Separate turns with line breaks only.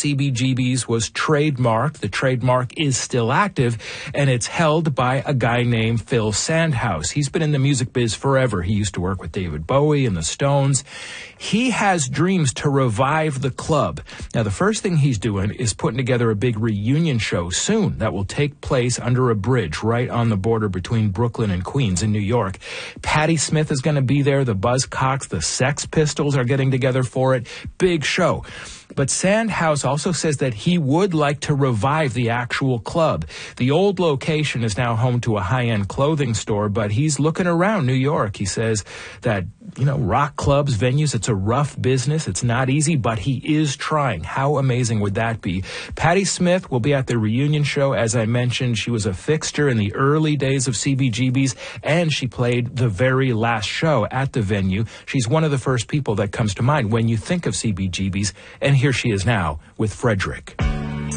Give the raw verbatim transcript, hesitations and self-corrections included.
C B G B's was trademarked. The trademark is still active, and it's held by a guy named Phil Sandhouse. He's been in the music biz forever. He used to work with David Bowie and the Stones. He has dreams to revive the club. Now, the first thing he's doing is putting together a big reunion show soon that will take place under a bridge right on the border between Brooklyn and Queens in New York. Patti Smith is going to be there. The Buzzcocks, the Sex Pistols are getting together for it. Big show. But Sandhouse also says that he would like to revive the actual club. The old location is now home to a high-end clothing store, but he's looking around New York. He says that, you know, rock clubs, venues, it's a rough business. It's not easy, but he is trying. How amazing would that be? Patti Smith will be at the reunion show. As I mentioned, she was a fixture in the early days of C B G B's, and she played the very last show at the venue. She's one of the first people that comes to mind when you think of C B G B's, and here she is now with Frederick.